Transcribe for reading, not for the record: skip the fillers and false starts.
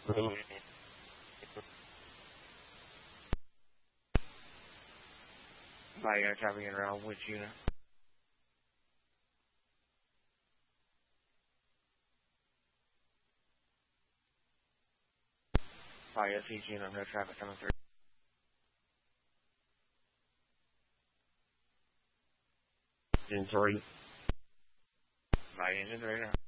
By air traffic in around which unit? By SEG unit, no traffic coming through. Engine 3. By engine 3 now.